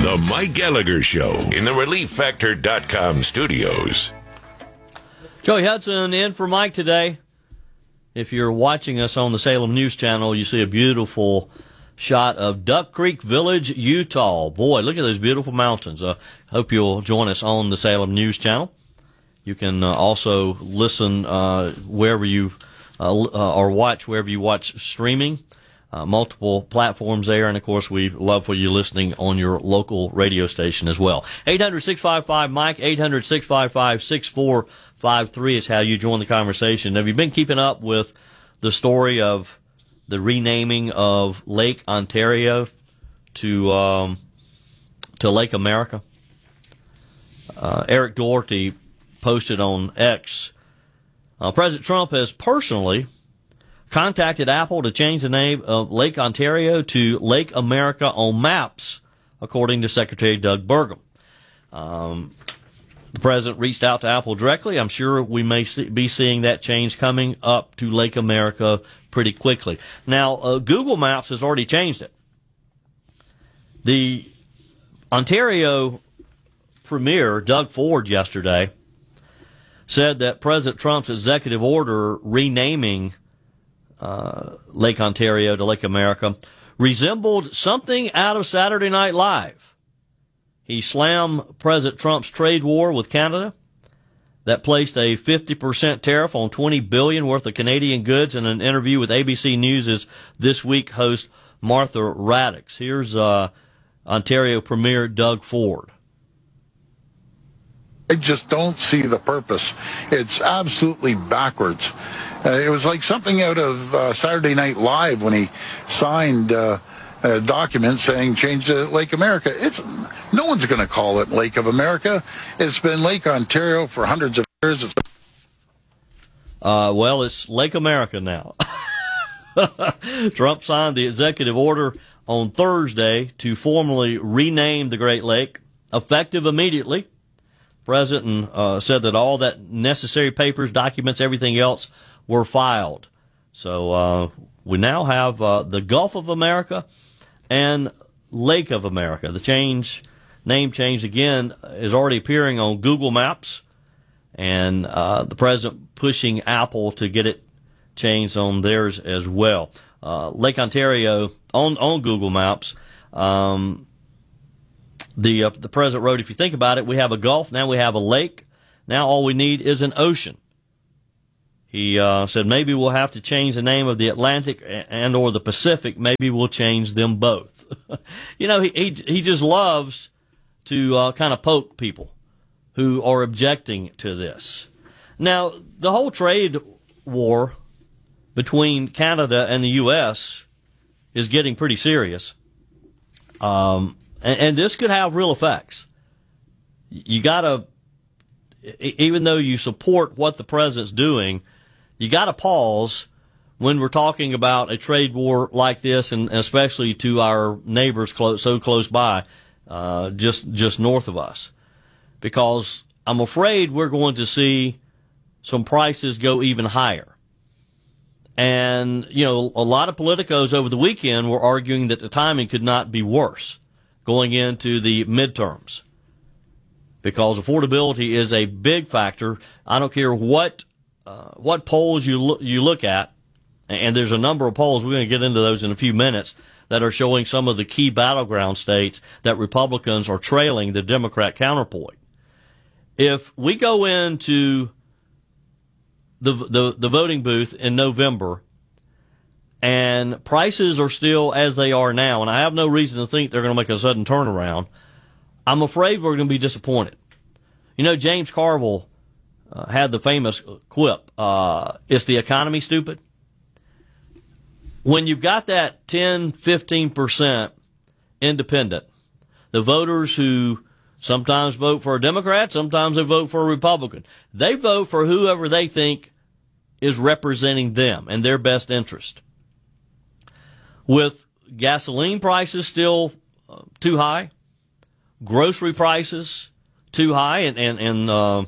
The Mike Gallagher Show in the ReliefFactor.com studios. Joey Hudson in for Mike today. If you're watching us on the Salem News Channel, you see a beautiful shot of Duck Creek Village, Utah. Boy, look at those beautiful mountains. Hope you'll join us on the Salem News Channel. You can also listen wherever you or watch wherever you watch streaming. Multiple platforms there, and of course we love for you listening on your local radio station as well. 800-655-MIKE, 800-655-6453 is how you join the conversation. Have you been keeping up with the story of the renaming of Lake Ontario to Lake America? Eric Doherty posted on X, President Trump has personally contacted Apple to change the name of Lake Ontario to Lake America on maps, according to Secretary Doug Burgum. The president reached out to Apple directly. I'm sure we may be seeing that change coming up to Lake America pretty quickly. Now, Google Maps has already changed it. The Ontario Premier, Doug Ford, yesterday said that President Trump's executive order renaming Lake Ontario to Lake America resembled something out of Saturday Night Live. He slammed President Trump's trade war with Canada that placed a 50% tariff on $20 billion worth of Canadian goods in an interview with ABC News' This Week host Martha Raddatz. Here's Ontario Premier Doug Ford. I just don't see the purpose. It's absolutely backwards. It was like something out of Saturday Night Live when he signed a document saying change to Lake America. No one's going to call it Lake of America. It's been Lake Ontario for hundreds of years. Well, it's Lake America now. Trump signed the executive order on Thursday to formally rename the Great Lake, effective immediately. The president said that all that necessary papers, documents, everything else were filed. So we now have the Gulf of America and Lake of America. The name change again is already appearing on Google Maps, and the president pushing Apple to get it changed on theirs as well. Lake Ontario on Google Maps. The president wrote, if you think about it, we have a Gulf, now we have a lake, now all we need is an ocean. He said maybe we'll have to change the name of the Atlantic and or the Pacific. Maybe we'll change them both. You know, he just loves to kind of poke people who are objecting to this. Now, the whole trade war between Canada and the U.S. is getting pretty serious. And this could have real effects. You gotta, even though you support what the president's doing, you gotta pause when we're talking about a trade war like this, and especially to our neighbors so close by, just north of us. Because I'm afraid we're going to see some prices go even higher. And, you know, a lot of politicos over the weekend were arguing that the timing could not be worse going into the midterms, because affordability is a big factor. I don't care what polls you look at, and there's a number of polls, we're going to get into those in a few minutes, that are showing some of the key battleground states that Republicans are trailing the Democrat counterpoint. If we go into the voting booth in November and prices are still as they are now, and I have no reason to think they're going to make a sudden turnaround, I'm afraid we're going to be disappointed. You know, James Carville had the famous quip, is the economy stupid? When you've got that 10, 15% independent, the voters who sometimes vote for a Democrat, sometimes they vote for a Republican, they vote for whoever they think is representing them and their best interest. With gasoline prices still too high, grocery prices too high, and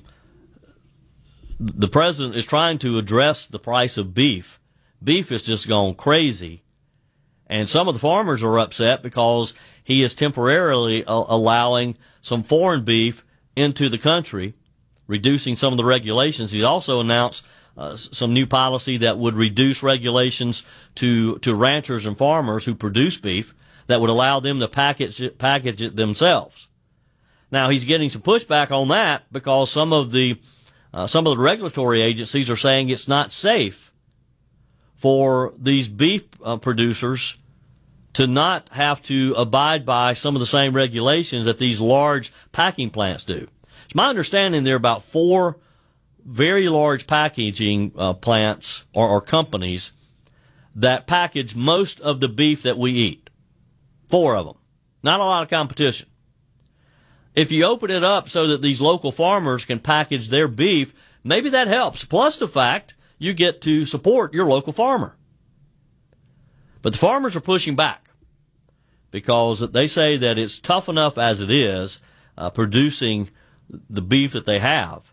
the president is trying to address the price of beef. Beef has just gone crazy, and some of the farmers are upset because he is temporarily allowing some foreign beef into the country, reducing some of the regulations. He also announced some new policy that would reduce regulations to ranchers and farmers who produce beef, that would allow them to package it themselves. Now, he's getting some pushback on that because some of the regulatory agencies are saying it's not safe for these beef producers to not have to abide by some of the same regulations that these large packing plants do. It's my understanding there are about 4 very large packaging plants or companies that package most of the beef that we eat. 4 of them. Not a lot of competition. If you open it up so that these local farmers can package their beef, maybe that helps. Plus the fact you get to support your local farmer. But the farmers are pushing back because they say that it's tough enough as it is producing the beef that they have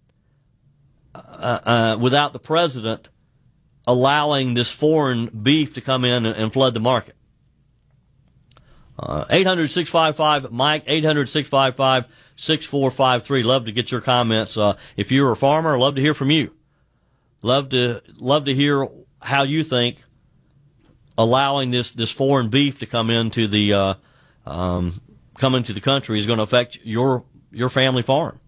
without the president allowing this foreign beef to come in and flood the market. 800-655-MIKE, 800-655-6453. Love to get your comments. If you're a farmer, love to hear from you. Love to hear how you think allowing this foreign beef to come into the country is going to affect your family farm.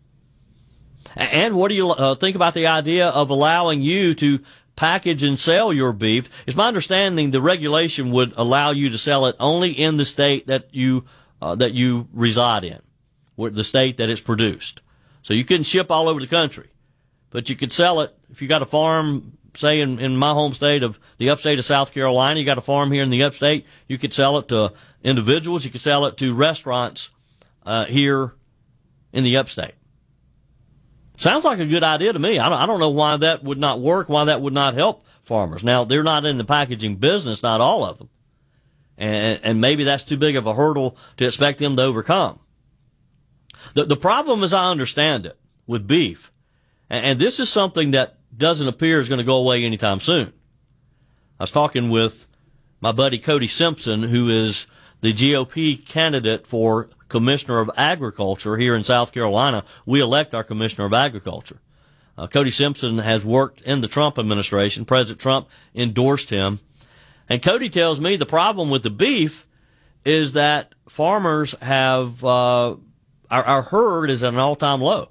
And what do you think about the idea of allowing you to package and sell your beef? It's my understanding the regulation would allow you to sell it only in the state that you reside in, the state that it's produced. So you couldn't ship all over the country, but you could sell it if you got a farm, say in my home state of the upstate of South Carolina. You got a farm here in the upstate. You could sell it to individuals. You could sell it to restaurants here in the upstate. Sounds like a good idea to me. I don't know why that would not work, why that would not help farmers. Now, they're not in the packaging business, not all of them. And maybe that's too big of a hurdle to expect them to overcome. The problem, as I understand it, with beef, and this is something that doesn't appear is going to go away anytime soon. I was talking with my buddy Cody Simpson, who is the GOP candidate for Commissioner of Agriculture here in South Carolina. We elect our Commissioner of Agriculture. Cody Simpson has worked in the Trump administration. President Trump endorsed him. And Cody tells me the problem with the beef is that farmers have, our herd is at an all-time low.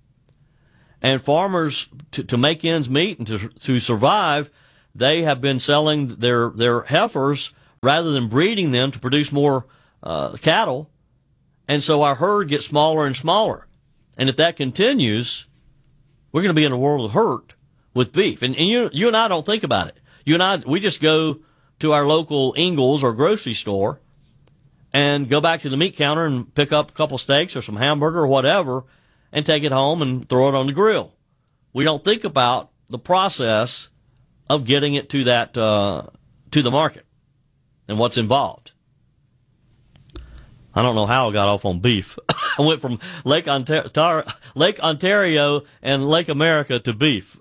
And farmers, to make ends meet and to survive, they have been selling their heifers rather than breeding them to produce more cattle. And so our herd gets smaller and smaller. And if that continues, we're going to be in a world of hurt with beef. And you and I don't think about it. You and I, we just go to our local Ingles or grocery store and go back to the meat counter and pick up a couple steaks or some hamburger or whatever and take it home and throw it on the grill. We don't think about the process of getting it to that, to the market and what's involved. I don't know how I got off on beef. I went from Lake Ontario and Lake America to beef.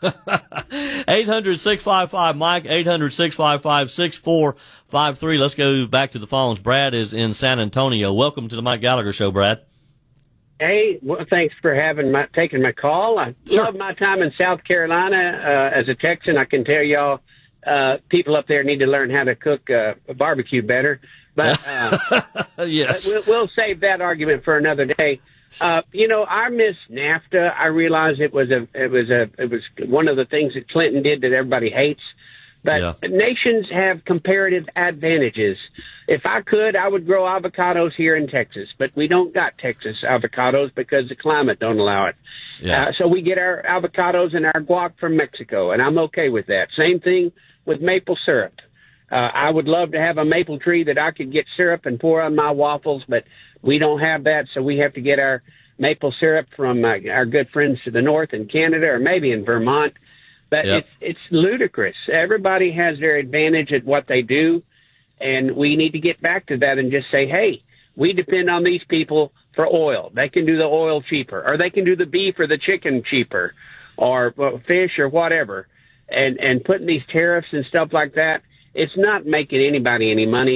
800-655-MIKE, 800-655-6453. Let's go back to the phones. Brad is in San Antonio. Welcome to the Mike Gallagher Show, Brad. Hey, well, thanks for taking my call. I love my time in South Carolina. As a Texan, I can tell y'all, people up there need to learn how to cook a barbecue better. But yes, we'll save that argument for another day. I miss NAFTA. I realize it was one of the things that Clinton did that everybody hates. But nations have comparative advantages. If I could, I would grow avocados here in Texas, but we don't got Texas avocados because the climate don't allow it. Yeah. So we get our avocados and our guac from Mexico, and I'm okay with that. Same thing with maple syrup. I would love to have a maple tree that I could get syrup and pour on my waffles, but we don't have that, so we have to get our maple syrup from our good friends to the north in Canada or maybe in Vermont. But it's ludicrous. Everybody has their advantage at what they do, and we need to get back to that and just say, hey, we depend on these people for oil. They can do the oil cheaper, or they can do the beef or the chicken cheaper, or fish or whatever. And putting these tariffs and stuff like that, it's not making anybody any money.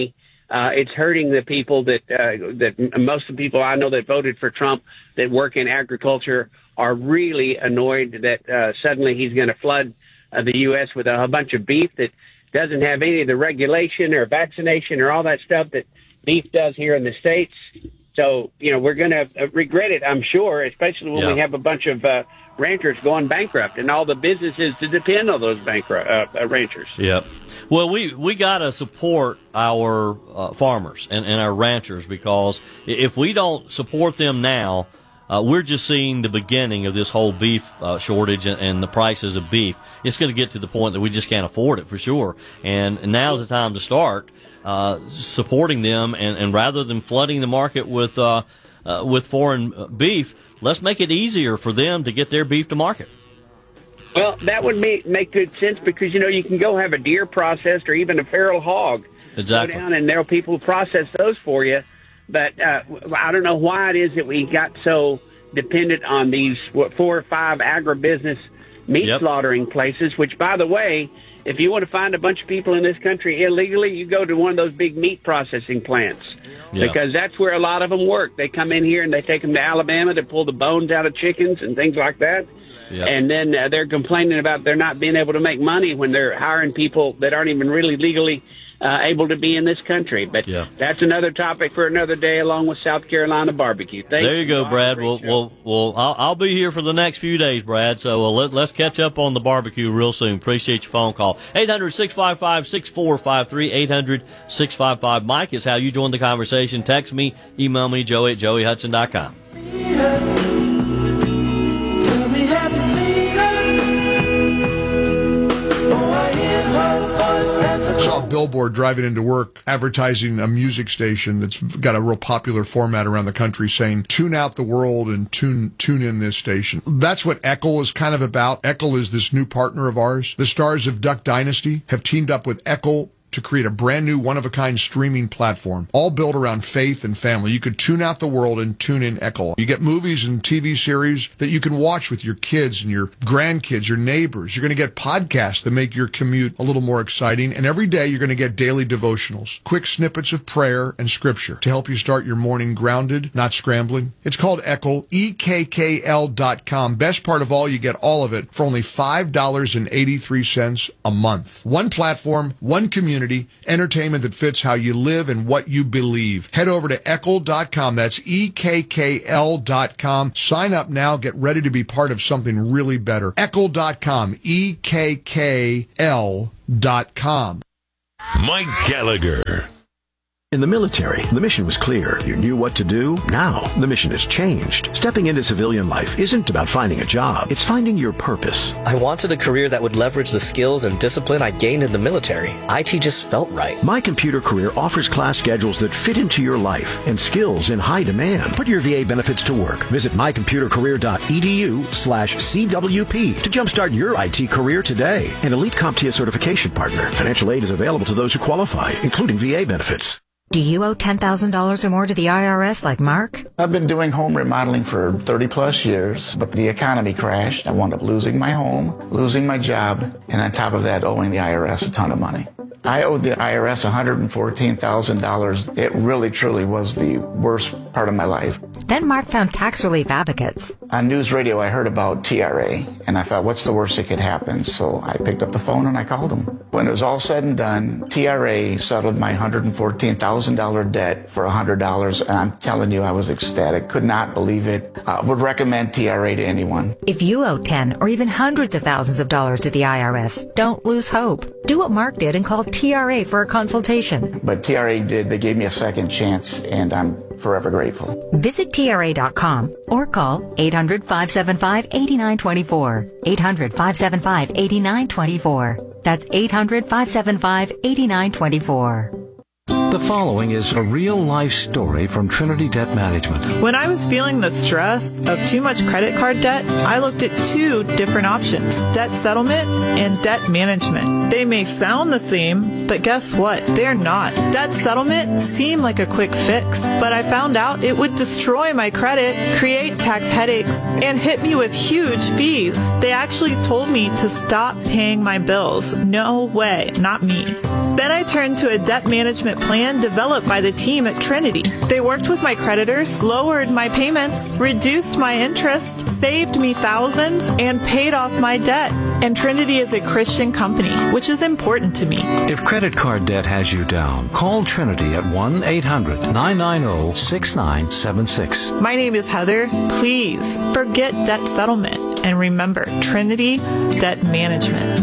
It's hurting the people that most of the people I know that voted for Trump that work in agriculture are really annoyed that suddenly he's going to flood the U.S. with a bunch of beef that doesn't have any of the regulation or vaccination or all that stuff that beef does here in the States. So, we're going to regret it, I'm sure, especially when we have a bunch of ranchers going bankrupt and all the businesses that depend on those ranchers. Yep. Well, we got to support our farmers and our ranchers, because if we don't support them now, we're just seeing the beginning of this whole beef shortage and the prices of beef. It's going to get to the point that we just can't afford it for sure. And now's the time to start supporting them. And rather than flooding the market with foreign beef, let's make it easier for them to get their beef to market. Well, that would make good sense, because, you can go have a deer processed or even a feral hog. Exactly. Go down and there are people who process those for you. But I don't know why it is that we got so dependent on these 4 or 5 agribusiness meat slaughtering places, which, by the way, if you want to find a bunch of people in this country illegally, you go to one of those big meat processing plants, because that's where a lot of them work. They come in here and they take them to Alabama to pull the bones out of chickens and things like that. Yep. And then they're complaining about they're not being able to make money when they're hiring people that aren't even really legally able to be in this country. But that's another topic for another day, along with South Carolina barbecue. There you go, Brad. I'll be here for the next few days, Brad. So let's catch up on the barbecue real soon. Appreciate your phone call. 800-655-6453. 800-655-Mike is how you join the conversation. Text me, email me, joey@joeyhudson.com. Saw a billboard driving into work advertising a music station that's got a real popular format around the country, saying tune out the world and tune in this station. That's what Eccl is kind of about. Eccl is this new partner of ours. The stars of Duck Dynasty have teamed up with Eccl to create a brand new one-of-a-kind streaming platform, all built around faith and family. You could tune out the world and tune in Eccl. You get movies and TV series that you can watch with your kids and your grandkids, your neighbors. You're going to get podcasts that make your commute a little more exciting. And every day you're going to get daily devotionals, quick snippets of prayer and scripture to help you start your morning grounded, not scrambling. It's called Eccl, EKKL.com. Best part of all, you get all of it for only $5.83 a month. One platform, one community, entertainment that fits how you live and what you believe. Head over to Eccl.com. That's EKKL.com. Sign up now. Get ready to be part of something really better. Eccl.com. EKKL.com. Mike Gallagher. In the military, the mission was clear. You knew what to do. Now, the mission has changed. Stepping into civilian life isn't about finding a job. It's finding your purpose. I wanted a career that would leverage the skills and discipline I gained in the military. IT just felt right. My Computer Career offers class schedules that fit into your life and skills in high demand. Put your VA benefits to work. Visit mycomputercareer.edu/CWP to jumpstart your IT career today. An elite CompTIA certification partner. Financial aid is available to those who qualify, including VA benefits. Do you owe $10,000 or more to the IRS like Mark? I've been doing home remodeling for 30 plus years, but the economy crashed. I wound up losing my home, losing my job, and on top of that, owing the IRS a ton of money. I owed the IRS $114,000. It really, truly was the worst part of my life. Then Mark found Tax Relief Advocates. On news radio, I heard about TRA, and I thought, what's the worst that could happen? So I picked up the phone and I called them. When it was all said and done, TRA settled my $114,000 debt for $100, and I'm telling you, I was ecstatic. Could not believe it. Would recommend TRA to anyone. If you owe 10 or even hundreds of thousands of dollars to the IRS, don't lose hope. Do what Mark did and call TRA for a consultation. But TRA did. They gave me a second chance, and I'm forever grateful. Visit TRA.com or call 800-575-8924. 800-575-8924. That's 800-575-8924. The following is a real-life story from Trinity Debt Management. When I was feeling the stress of too much credit card debt, I looked at two different options, debt settlement and debt management. They may sound the same, but guess what? They're not. Debt settlement seemed like a quick fix, but I found out it would destroy my credit, create tax headaches, and hit me with huge fees. They actually told me to stop paying my bills. No way, not me. Then I turned to a debt management plan developed by the team at Trinity. They worked with my creditors, lowered my payments, reduced my interest, saved me thousands, and paid off my debt. And Trinity is a Christian company, which is important to me. If credit card debt has you down, call Trinity at 1-800-990-6976. My name is Heather. Please forget debt settlement. And remember, Trinity Debt Management.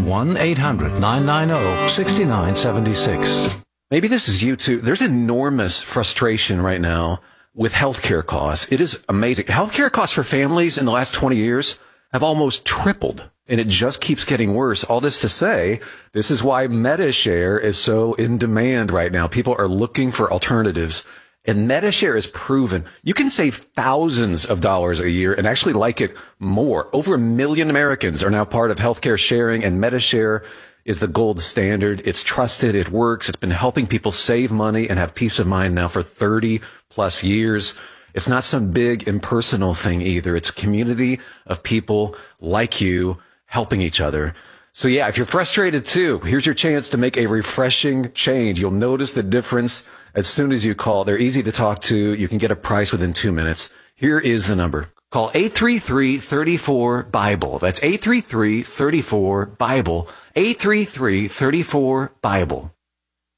1-800-990-6976. Maybe this is you too. There's enormous frustration right now with healthcare costs. It is amazing. Healthcare costs for families in the last 20 years have almost tripled, and it just keeps getting worse. All this to say, this is why MediShare is so in demand right now. People are looking for alternatives, and MediShare is proven you can save thousands of dollars a year and actually like it more. Over 1 million Americans are now part of healthcare sharing, and MediShare is the gold standard. It's trusted. It works. It's been helping people save money and have peace of mind now for 30 plus years. It's not some big impersonal thing either. It's a community of people like you helping each other. So yeah, if you're frustrated too, here's your chance to make a refreshing change. You'll notice the difference as soon as you call. They're easy to talk to. You can get a price within 2 minutes. Here is the number. Call 833-34-BIBLE. That's 833-34-BIBLE. 833-34-BIBLE.